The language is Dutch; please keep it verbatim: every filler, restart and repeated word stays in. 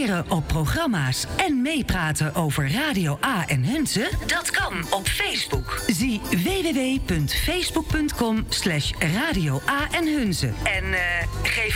Reageren op programma's en meepraten over Radio A en Hunze? Dat kan op Facebook. Zie w w w punt facebook punt com slash radio A en Hunze. En uh, geef